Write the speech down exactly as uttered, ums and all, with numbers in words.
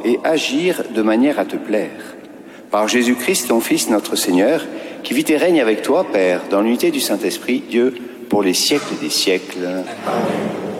et agir de manière à te plaire. Par Jésus-Christ, ton Fils, notre Seigneur, qui vit et règne avec toi, Père, dans l'unité du Saint-Esprit, Dieu, pour les siècles des siècles. Amen.